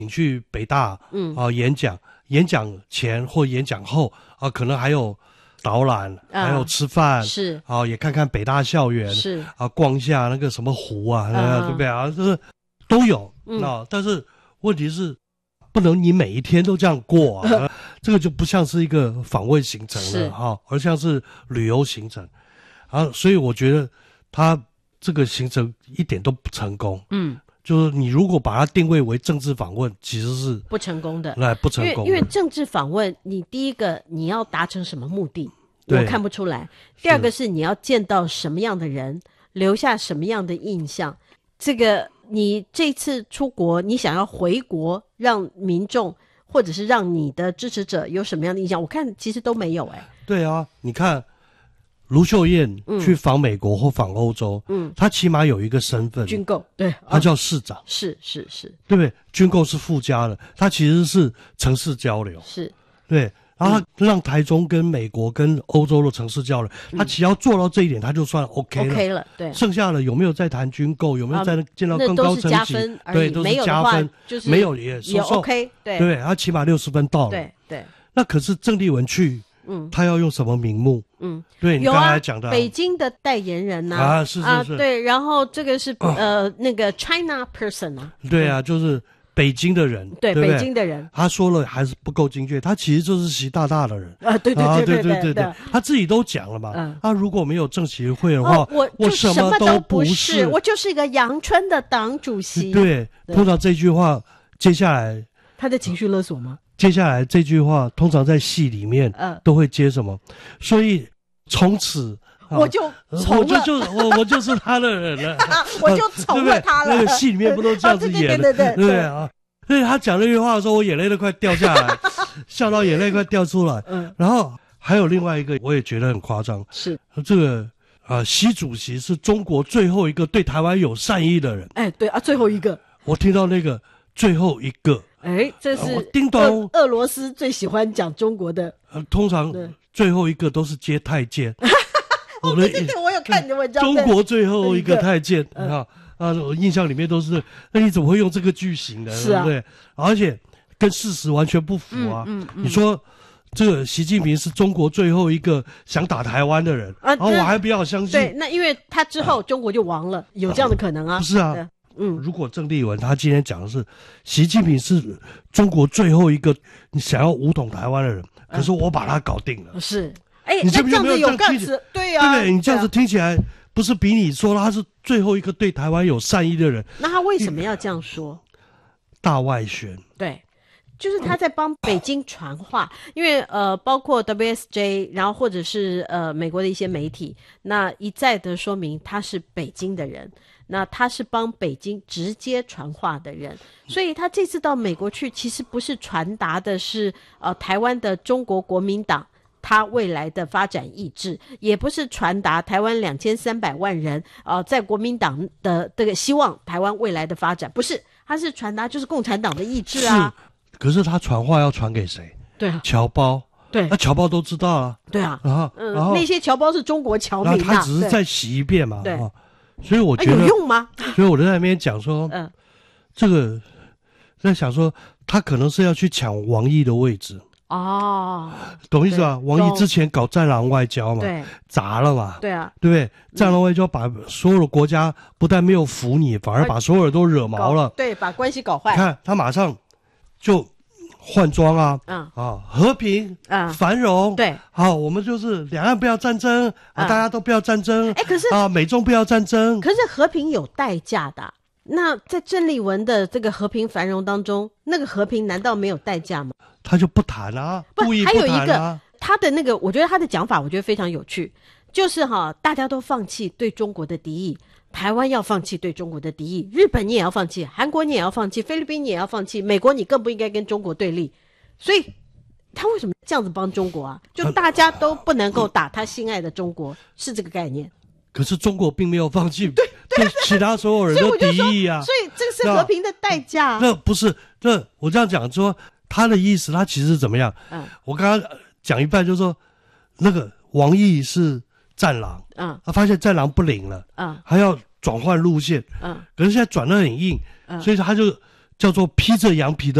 你去北大演讲，演讲前或演讲后可能还有导览，还有吃饭， 是也看看北大校园， 是逛一下那个什么湖对不对啊？就是都有但是问题是不能你每一天都这样过这个就不像是一个访问行程了而像是旅游行程所以我觉得他这个行程一点都不成功。就是你如果把它定位为政治访问，其实是不成功的， 不成功的。 因为政治访问，你第一个你要达成什么目的，我看不出来。第二个是你要见到什么样的人，留下什么样的印象。这个你这次出国，你想要回国，让民众或者是让你的支持者有什么样的印象？我看其实都没有对啊，你看卢秀燕去访美国或访欧洲，她起码有一个身份， 军购，对， 她叫市长， 是， 对不对？军购是附加的，她其实是城市交流， 是， 对。然后他让台中跟美国跟欧洲的城市交流，他只要做到这一点，他就算 OK 了。 对， 剩下的有没有在谈军购，有没有在见到更高层级，对，都是加分。 就是没有也 OK， 对，他起码60分到了。 对。 那可是郑丽文去，他要用什么名目？对你刚才讲的北京的代言人呐，是， 对，然后这个是那个 China person 对啊，就是北京的人，对， 北京的人， 他说了还是不够精确，他其实就是习大大的人对， 他自己都讲了嘛，他如果没有政协会的话， 我什么都不是， 我就是一个阳春的党主席。 对，通常这句话接下来他的情绪勒索吗？ 接下来这句话通常在戏里面都会接什么？所以从此。 我就从了， 我就是他的人了， 我就从了他了。 那个戏里面不都这样子演的？对啊。所以他讲那句话的时候，我眼泪都快掉下来，笑到眼泪快掉出来。然后还有另外一个，我也觉得很夸张， 是这个习主席是中国最后一个对台湾有善意的人。 对啊，最后一个。 我听到那个最后一个， 这是叮咚， 俄罗斯最喜欢讲中国的。 通常最后一个都是接太监。 对，我有看你的文章。 中国最后一个太监我印象里面都是，那你怎么会用这个句型呢？对不对？而且跟事实完全不符啊！你说这个习近平是中国最后一个想打台湾的人我还不要相信。 对，那因为他之后中国就亡了，有这样的可能啊？ 不是啊，如果郑丽文他今天讲的是习近平是中国最后一个想要武统台湾的人，可是我把他搞定了， 是。 你这样子有干子，对啊， 对不对？你这样子听起来不是比你说他是最后一个对台湾有善意的人？ 那他为什么要这样说？ 大外宣， 对，就是他在帮北京传话，因为包括 WSJ， 然后或者是美国的一些媒体，那一再的说明他是北京的人，那他是帮北京直接传话的人，所以他这次到美国去，其实不是传达的是台湾的中国国民党他未来的发展意志，也不是传达台湾2300万人在国民党的这个希望台湾未来的发展，不是，他是传达就是共产党的意志啊。 可是他传话要传给谁？ 对啊， 侨胞。 对， 那侨胞都知道啊。 对啊， 然后那些侨胞是中国侨民他只是再洗一遍嘛。 对， 所以我觉得有用吗？ 所以我在那边讲说，这个在想说，他可能是要去抢王毅的位置。懂意思吧？王毅之前搞战狼外交嘛， 对， 砸了嘛， 对啊， 对不对？战狼外交把所有的国家不但没有服你，反而把所有人都惹毛了， 对，把关系搞坏。 你看他马上就换装和平繁荣， 对， 好，我们就是两岸不要战争大家都不要战争， 可是美中不要战争， 可是和平有代价的。那在郑丽文的这个和平繁荣当中，那个和平难道没有代价吗？ 他就不谈啊，故意不谈啊。 还有一个他的那个，我觉得他的讲法，我觉得非常有趣，就是大家都放弃对中国的敌意，台湾要放弃对中国的敌意，日本你也要放弃，韩国你也要放弃，菲律宾你也要放弃，美国你更不应该跟中国对立。所以他为什么这样子帮中国啊？就大家都不能够打他心爱的中国，是这个概念。 可是中国并没有放弃对其他所有人的敌意啊， 所以这个是和平的代价。 那不是，我这样讲说他的意思，他其实怎么样？我刚刚讲一半就是说，那个王毅是战狼，他发现战狼不灵了，还要转换路线，可是现在转得很硬，所以他就叫做披着羊皮的